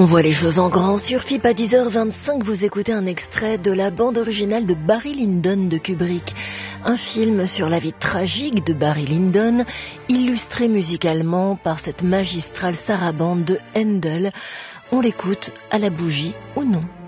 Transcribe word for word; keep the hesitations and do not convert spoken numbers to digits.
On voit les choses en grand sur F I P à dix heures vingt-cinq. Vous écoutez un extrait de la bande originale de Barry Lyndon de Kubrick. Un film sur la vie tragique de Barry Lyndon, illustré musicalement par cette magistrale sarabande de Handel. On l'écoute à la bougie ou non.